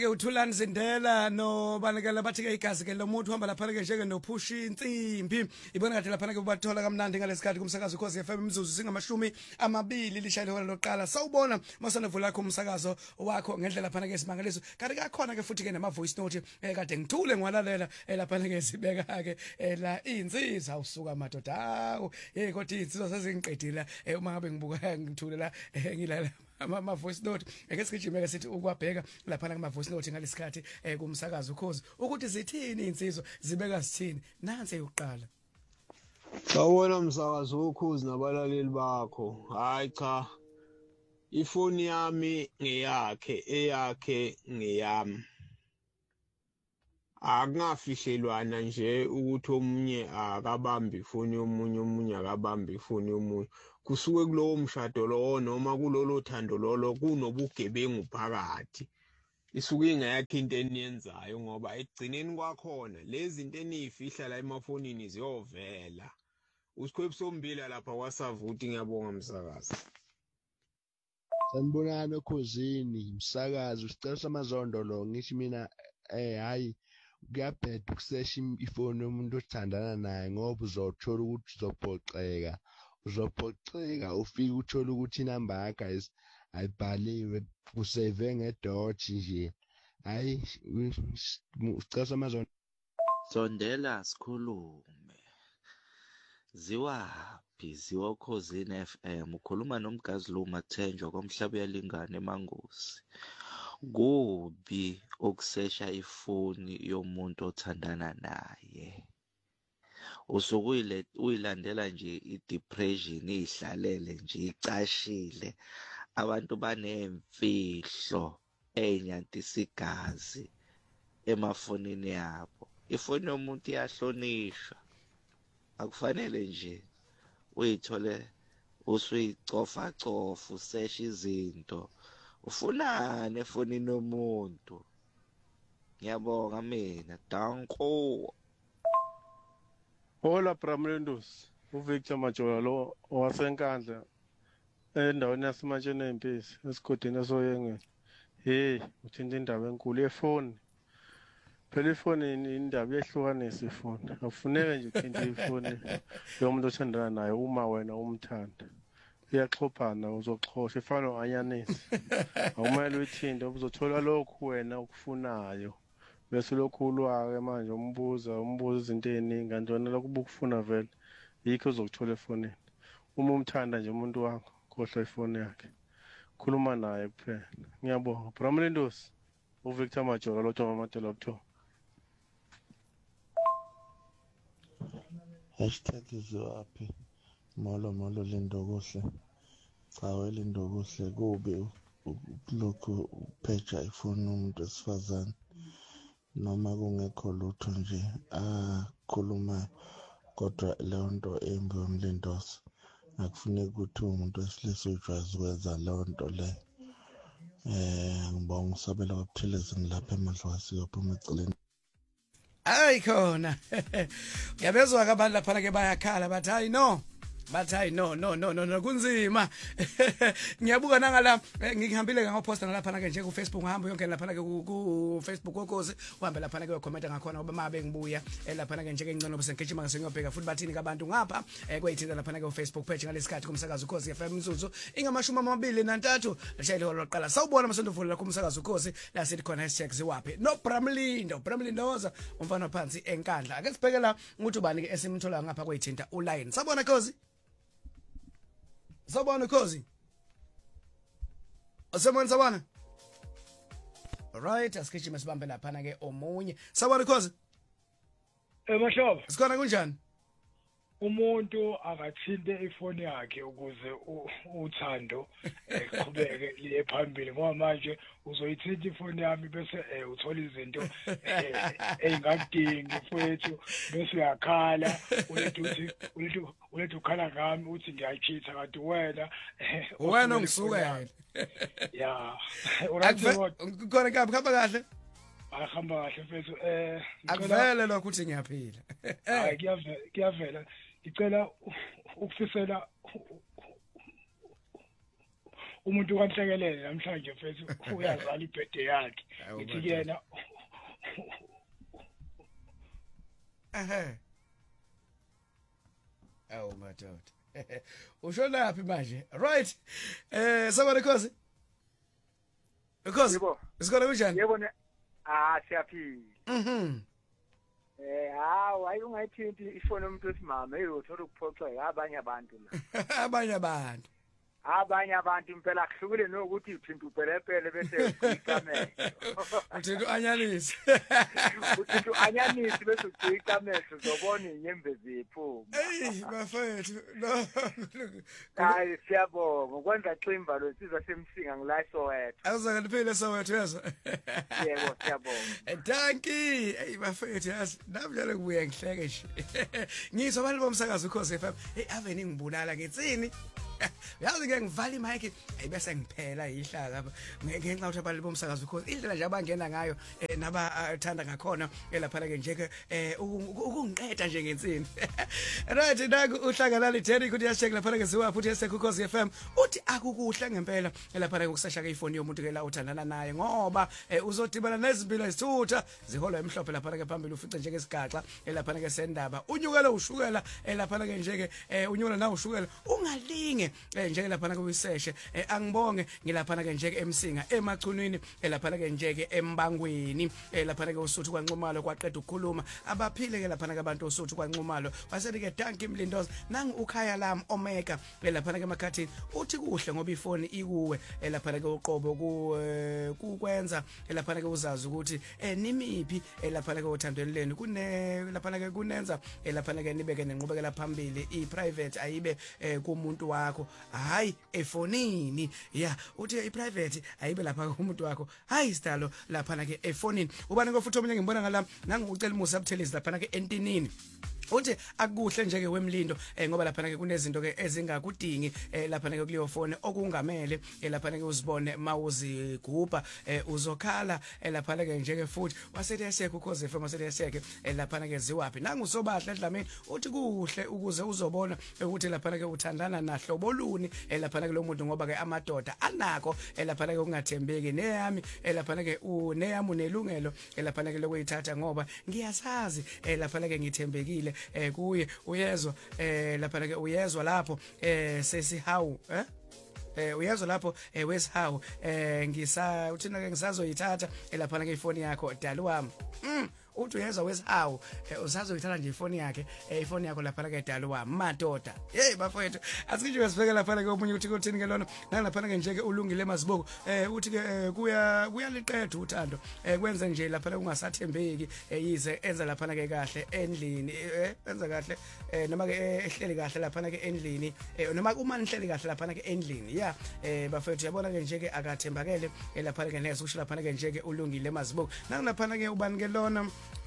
ke uthulani Zindela no banekela bathi ke igazi ke lo muntu uhamba lapha ke njeke no Phusha Insimbi ibona ngathi lapha ke bathola kamnandi ngalesikhathi kumsakazo Ukhozi FM imizuzu singamashumi 2 lishayile hora loqala sawubona masandavula lakho umsakazo wakho ngendlela lapha ke simangaliso kanti kakhona ke futhi ke nama voice note kade ngithule ngwalalela lapha ke sibeka ke la insizwa usuka madoda hawo kodwa insizwa sezingiqedile uma ngabe ngibuka ngithule la ngilala ama voice note ake sigijimeke sithi ukwabheka lapha na kuma voice note ngalesikhathi kumsakazo Ukhozi ukuthi zithini insizwa zibeka sithini nansi eyokuqala. Sawubona msakazo Ukhozi nabalaleli bakho. Hayi cha. Ifoni yami ngeyakhe, eyakhe ngeyami. Akungafihlelwana nje ukuthi omunye akabambi ifoni yomunye, omunye akabambi ifoni yomunye. Kusuke kulowo mshado lowo noma kulolo thando lolo kunobugebengu phakathi. Isuke ingekho into eniyenzayo ngoba ekugcineni kwakhona lezi zinto enizifihla la emafonini ziyovela. Usikhwephi sombila lapha kwaSavuti ngiyabonga msakazi. Sanibonani Ukhosini umsakazi usicela samazondo lo ngithi mina hayi kuyabheda ukusesha ifoni yomuntu othandana naye ngoba uzothola ukuthi uzophoxeka ufike uthola ukuthi inamba yakhe ayibhaliwe kusave ngedot nje hayi usicela samazondo Sondela sikhulume ziwaphi ziwa Ukhosini FM ukhuluma nomgazi lo Mathenjwa komhlaba yalingana eMangosi kubi ukusesha ifoni yomuntu othandana naye usuke uyilandela nje idepression ihlalele nje icashile abantu banemfihlo enyantisa igazi emafonini yabo ifoni yomuntu iyahlonishwa akufanele nje uyithole usuyicofa usesha izinto ufunani efonini yomuntu. Ngiyabonga mina danko. Hola Bramlendos uVictor Majola lo wasenkandla endaweni yaseMatsheni empisi esigodini esoyengweni. Hey uthinta indaba enkulu yefoni. Phela ifoni indaba yehlukanisa ifoni. Akufuneka nje uthinta ifoni yomuntu othandana naye uma wena umthanda. Iyaxhophana uzoxhosha ifana noanyanisi. Awumele uyithinte uzothola lokhu wena ukufunayo. Bese lokhu ulwake manje umbuza izinto eziningi kanjona lokhu bukufuna vele yikho uzokuthola efonini. Uma umthanda nje umuntu wakho khohlwa ifoni yakhe. Khuluma naye kuphela. Ngiyabonga. Bramlendos uVictor Majola lo Thoma Madelopto. #ziwaphi molo lindo kuhle cha lindo kuhle kubi lokhu upheja ifoni umuntu esifazane noma kungekho lutho nje akhuluma kodwa leyo nto embi womlindosi akufuneki ukuthi umuntu wesilisa ujwazi ukwenza leyo nto le ngibonga usabela kwaButhelezi ngilapha eMadlwasi yophuma eceleni. Hayi khona uyabezwa ke abantu lapha ke bayakhala bathi hayi no kunzima ngiyabuka nangala ngihambile ngaposta lapha ke nje ku Facebook ngihamba yonke lapha ke ku Facebook Ukhozi uhambe lapha ke ucomment ngakhona ngoba mabe ngibuya lapha ke nje ke ngcono bese ngigijima ngisengiyobheka futhi bathini kabantu ngapha kweyithinta lapha ke ku Facebook page ngalesikhathi kumsakazo Ukhozi FM imizuzu ingamashumi 23 lishayile holo loqala sawubona masondovula kumsakazo Ukhozi la sithi khona #ziwaphi no Bramlindoza umfana phansi enkandla ake sibheke la ukuthi ubani ke esimthola ngapha kweyithinta uline sabona Ukhozi Sabona Ukhozi. Sabona. Alright, asikijima sibambe lapha na ke omunye. Sabona Ukhozi. Mashaba. Sikhona kunjani? Umuntu akathinte ifoni yakhe ukuze uthando eqhubeke liye phambili ngoba manje uzoyithinta ifoni yami bese uthola izinto engakudingi mfowethu bese uyakhala ulethe ukhala ngami uthi ngiyachitha kanti wena ungisukela ya khona khamba kahle ahamba kahle mfethu akuvele lokho uthi ngiyaphila hayi kuyavela ngicela ukufisela umuntu kanhlekelele namhlanje mfethu uyazala ibirthday yakhe ngithi yena awu madoda ushonaphi manje right sabona khosi because isikole kunjani yebo siyaphila hawu ayungayithinti ifone umuntu wesimama eyothola ukuphoxeka abanye abantu la abanye abantu impela kuhlukile nokuthi uthinta upelepele bese uyiqamela uthinta anyanisi uthinta anyanisi bese uyiqamela uzobona inyembezi iphuma bafethu no hayi siyabonga ukwenza ximba lo sizwe semsinga ngilayiso wethu awuzake liphile sowethu yazo yebo siyabonga danki bafethu yazi namjalo kubuye ngihleke nje ngizwa abantu bomsakazo ukhosi FM ave ningibulala ngitsini yazi ke ngivala imic bese ngiphela ihlaka lapha ngenxa ukuthi abantu bomsakazo ukhosi indlela nje abangena ngayo nabathanda ngakhona lapha ke nje ukungiqeda nje ngensini right naku uhlangana litheni ukuthi yashek lapha ke siwa futhi esekukhosi FM uthi akukuhle ngempela lapha ke ukusesha ke ifoni yomuntu ke la uthandana naye ngoba uzodibana nezimpilo isithutha ziholwa emhlophe lapha ke phambili ufice nje ngesigaxa lapha ke sendaba unyukela ushukela lapha ke nje ke unyukela na ushukela ungalinge nje lapha ke uyiseshe angibonge ngilapha ke nje emsinga emachunwini lapha ke nje ke embangweni lapha ke usuthu kwanxumalo kwaqeda ukukhuluma abaphile ke lapha ke abantu usuthu kwanxumalo wasethi ke danki Mlindoza nangi ukhaya lami Omega lapha ke emakhathini uthi kuhle ngoba ifoni ikuwe lapha ke uqobo kukwenza lapha ke uzazi ukuthi nimiphi lapha ke uthandweni leni kune lapha ke kunenza lapha ke nibeke nenqubekela phambili iprivate ayibe kumuntu wakho hayi efonini uthi iprivate ayibe lapha kumuntu wakho hayi sidalo lapha ke efonini ubani ngofuthi omunye ngimbona ngala nangucela umusa Buthelezi lapha ke entinini uthi akuhle nje ke wemlindo ngoba lapha ke kunezinto ke ezingakudingi lapha ke kuleyo phone okungamele lapha ke uzibone mawuzigubha uzokhala lapha ke nje ke futhi wasethi esekho ukhoze FM wasethi eseke lapha ke ziwapi nangu sobahle Dlamini uthi kuhle ukuze uzobona ukuthi lapha ke uthandana nahlobo luni lapha ke lo muntu ngoba ke amadoda anako lapha ke ungathembeki neyami lapha ke neyami unelungelo lapha ke lokuyithatha ngoba ngiyasazi lapha ke ngithembekile kuye uyezwa lapha ke uyezwa lapho sesihawu uyezwa lapho wesihawu uthina ke ngisazoyithatha lapha ke ifoni yakho dali wami uthi uyezwa wesihawu usazoyithatha nje ifoni yakhe ifoni yakho lapha ke dali wami madoda hey bafowethu asikho sibeke lapha ke omunye uthi kuthini ke lona nalapha ke nje ke ulungile Mazibuko uthi ke kuyaliqeda uthando kwenze nje lapha ungasathembeki yize enza lapha ke kahle endlini enza kahle noma ke ehleli kahle lapha ke endlini noma uma nihleli kahle lapha ke endlini bafowethu yabona ke nje ke akathembakele lapha ke nese usho lapha ke nje ke ulungile Mazibuko nanglapha ke ubani ke lona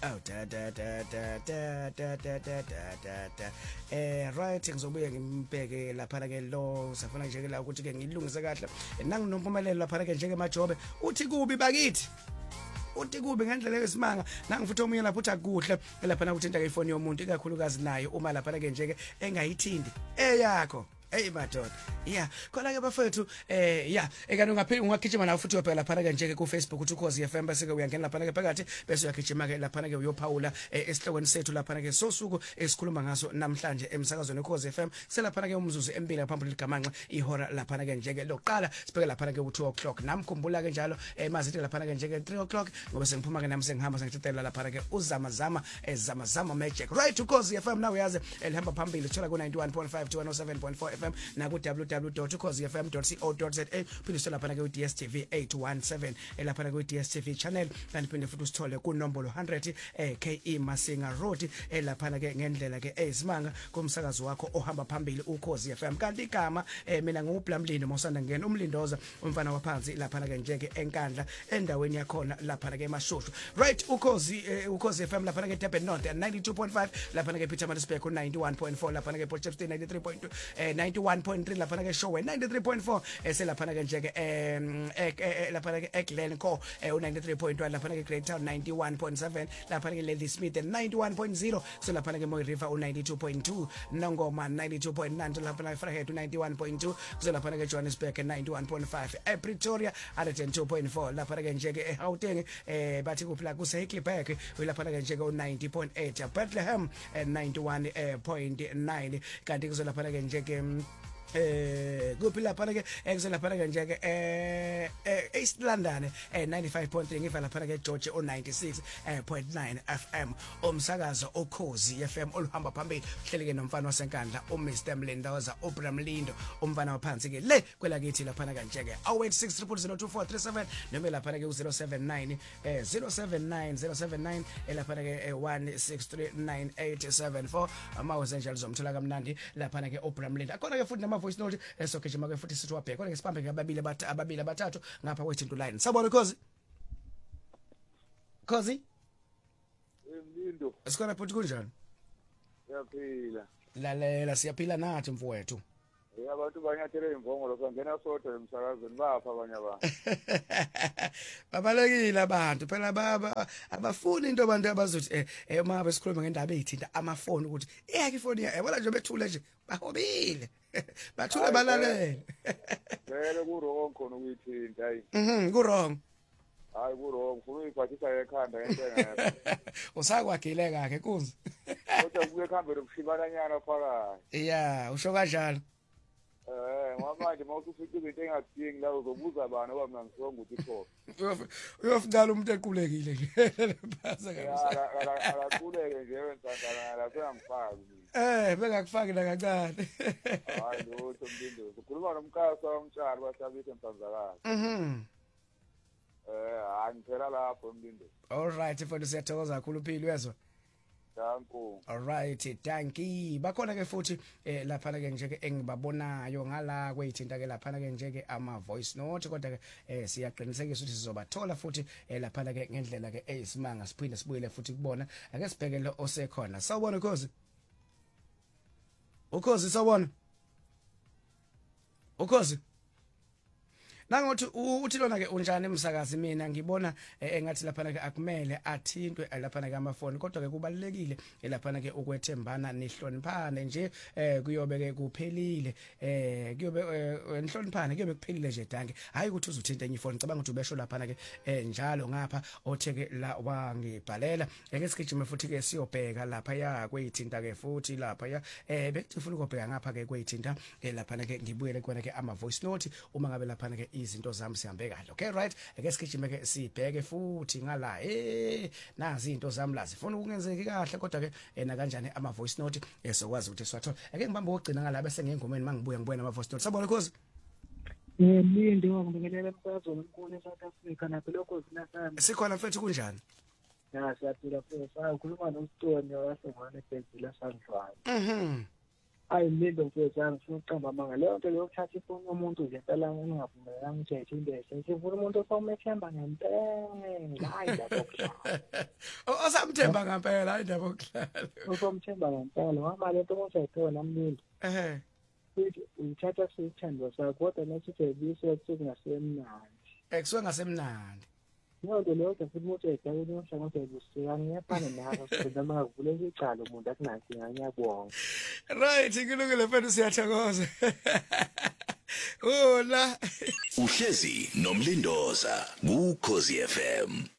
right ngizobuye ngimbheke lapha ke lo safuna nje ke la ukuthi ke ngilungise kahle nanginompumelelo lapha ke nje ke Majobe uthi kubi bakithi uthi kube ngendlela yesimanga nangifuthi omunye lapha uthi akuhle lapha ukuthinta ke ifoni yomuntu ikakhulukazi naye uma lapha ke nje ke engayithindi eyakho hey madoda khona ke bafethu ekani ungaphila ungagijima nawe futhi uyobheka lapha ke nje ke ku Facebook uthi ukhozi FM bese ke uyangena lapha ke phakathi bese uyagijima ke lapha ke uyophawula esihlokweni sethu lapha ke sosuku esikhuluma ngaso namhlanje emsakazweni ukhozi FM selapha ke umzuzu empila phambili ligamanxa ihora lapha ke nje ke loqala sibheke lapha ke u2 o'clock namkhumbula ke njalo mazithi lapha ke nje ke 3 o'clock ngoba sengiphuma ke nami sengihamba sengithethela lapha ke uzama magic right ukhozi FM nawe yazi elihamba phambili thola ku 91.5 to 107.4 FM na ku www.ukhozifm.co.za phinde sithola lapha ke u DSTV 817 lapha ke u DSTV channel kanti phinde futhi usithole ku nombolo 100 KE Masinga Road lapha ke ngendlela ke eyisimanga kumsakazo wakho ohamba phambili ukhozi FM kanti igama mina ngublamlindo mawusanda ngena umlindoza umfana waphansi lapha ke nje ke enkandla endaweni yakhona lapha ke eMashushu right ukhozi FM lapha ke Durban North 92.5 lapha ke Pietermaritzburg ku 91.4 lapha ke Potchefstroom 93.2 91.3 lapha ke Showe 93.4 eselaphana ke nje ke lapha ke Glencoe u93.1 lapha ke Great Town 91.7 lapha ke Lady Smith 91.0 so lapha ke Moy River u92.2 Nongoma 92.9 lapha ke Vryheid 91.2 so lapha ke Johannesburg 91.5 Pretoria 102.4 lapha ke nje ke eGauteng bathi kuphela kuse Hickelberg lapha ke nje ke 90.8 Bethlehem 91.9 kanti kuzolapha ke nje ke kuphi lapha ke ekuzolapha ke nje ke East London 95.3 ngiva lapha ke George o 96.9 FM umsakazo okhozi FM oluhamba phambili hleleke nomfana wasenkandla uMr Mlindoza uBramlindo umfana waphansi ke le kwela kithi lapha ke nje ke 0860002437 noma lapha ke u079 079 lapha ke 163987 amawuze njalo zomthola kamnandi lapha ke uBramlindo akona ke futhi voice note esogejima ke futhi sithi wabheka kodwa ke siphambe ke ababili abathathu ngapha kwethu line sabona Khozi Mlindo esikhona futhi kunjani siyaphila lalela siyaphila nathi mfowethu abantu banyathele imvongo lokho ngena sodwa emsakazweni bapha abanye abantu babalekile abantu phela baba abafuni into abantu abazothi uma besikhuluma ngendaba ezithinta amafoni ukuthi eyakhe ifoni yabona nje bethule nje bahobile bathule balalele vele ku wrong khona ukuyithinta hayi ku wrong hayi ku wrong ufuna uyiphathisa ekhanda ngentenge usakwagile kakhe kuze kodwa kuye khambele ukushibana phakathi yeah usho kanjalo manje mawusufica izinto engadingi la uzobuza abantu ngoba mina ngisonga ukuthi khona uyofikala umuntu equlekile nje phasa akaquleke nje wenzakala la sengangifaki bengakufaki la kancane hayi lutho Mlindo ukhuluma nomkhaso womtshalo basabise emfanzakala angiphela lapho Mlindo all right mfowethu siyathokoza kakhulu uphili wezwa Danko all right danki bakhona ke futhi lapha ke nje ke engibabonayo ngala kwethinta ke lapha ke nje ke ama voice note kodwa ke siyaqinisekisa ukuthi sizobathola futhi lapha ke ngendlela ke eyisimanga siphinde sibuyele futhi kubona ake sibheke lo osekhona sawubona ukhozi sawubona ukhozi nangothi uthi lona ke unjani emsakazi mina ngibona engathi lapha ke akumele athintwe lapha ke amafoni kodwa ke kubalekile lapha ke ukwethembana nihloniphane nje kuyobe ke kuphelile kuyobe nihloniphane kuyobe kuphelile nje danke hayi ukuthi uzuthinta enye ifoni ngicabanga ukuthi ubesho lapha ke njalo ngapha otheke la wangibhalela ake sigijime futhi ke siyobheka lapha ya kwethinta ke futhi lapha ya bekuthi ufuna ukubheka ngapha ke kwethinta lapha ke ngibuyele kwena ke ama voice note uma ngabe lapha ke izinto zami sihambe kahle okay right ake sigijime ke sibheke futhi ngala nazi izinto zami la zifuna ukungenzeki kahle kodwa ke na kanjani ama voice note esokwazi ukuthi siwathola ake ngibambe ukugcina ngala bese ngengomeni mangibuya ngibona ama voice note sabona Khosi Mlindo ngibingelela umsakazo omkhulu eSouth Africa napho lokho zinasana sikhona mfethu kunjani ya siyaphila futhi ukhuluma noStoni wasengwane ebhedlela sandlwana hayi Mlindo mfethu ngifuna ukuqamba amanga leyo nto lokuthatha ifoni yomuntu nje phela ngingavumelanga ukuthi ayithindese ngifuna umuntu osomethemba ngempela hayi lapho osamthemba ngempela hayi ndaba okuhlala osomthemba ngempela ngoba lento umuntu ayithona Mlindo uthatha sithando sakho kodwa nasithi ebise kuthi ngasemnandi ekusuke ngasemnandi nonke leyo futhi umuntu ayidala umhlangothi ebusika ngiyafana nazo sibenza makuvule icala umuntu akunankinga ngiyabonga right kulungile mfethu siyathokoza la uhlezi nomlindoza ku Khosi FM